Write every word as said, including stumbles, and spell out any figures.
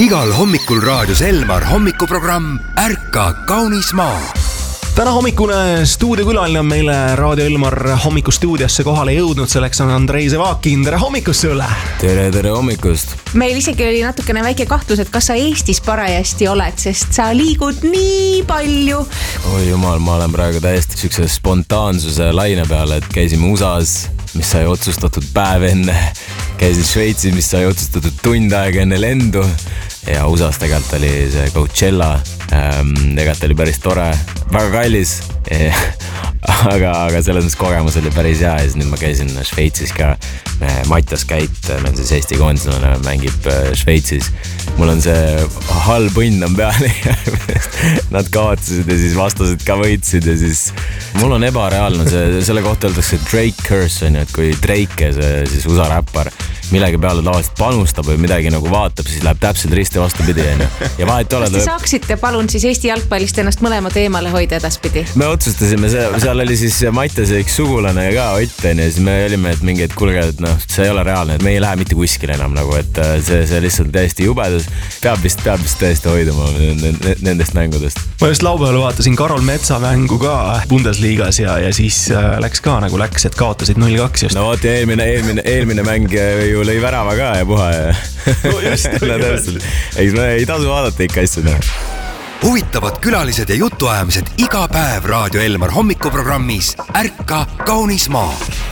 Igal hommikul raadios Elmar hommikuprogramm Ärka kaunis maa. Täna hommikune stuudiokülaline on meile Raadio Elmar hommikustuudiosse kohale jõudnud. Selleks on Andrei Zevakin. Tere hommikust sulle! Tere, tere hommikust! Meil isegi oli natukene väike kahtlus, et kas sa Eestis parajasti oled, sest sa liigud nii palju. Oi jumal, ma olen praegu täiesti sükse spontaansuse laine peale, et käisime U S A-s, mis sai otsustatud päev enne. Käisin Šveitsis, mis sai otsustatud tund aega enne lendu. Ja U S A-s tegelikult oli see Coachella. Tegelikult oli päris tore, väga kallis, aga, aga selles mõttes kogemus oli päris hea. Ja siis nüüd ma käisin Šveitsis ka. Mattias Käit, meil siis Eesti koondislane, mängib Šveitsis. Mul on see halb õnn on peale. Nad kaotasid ja siis vastased ka võitsid ja siis mul on ebareaalne see, selle kohta öeldakse Drake curse on ju, et kui Drake, see siis U S A räppar, millegi peale tavaliselt panustab või midagi nagu vaatab, siis läheb täpselt risti vastupidi on ju. Ja vahet oled. Kas te saaksite palun siis Eesti jalgpallist ennast mõlemad eemale hoida edaspidi? Me otsustasime, seal oli siis Mattias üks sugulane ka Ott on ja siis me olime, et mingi, et kulge, et noh, see ei ole reaalne, et me ei lähe mitte kuskile enam nagu, et see, see lihtsalt täiesti jubedus. Peab vist, peab vist täiesti hoiduma nendest mängudest. Ma just laupäeval vaatasin Karol Metsa mängu ka Bundesliigas ja, ja siis läks ka nagu läks, et kaotasid null kaks just. No vaat ja eelmine, eelmine, eelmine mäng ju lõi värava ka ja puha ja no just, no, täpselt. Eks me ei tasu vaadata ikka asju. Huvitavad külalised ja jutuajamised iga päev Raadio Elmar hommikuprogrammis Ärka kaunis maa.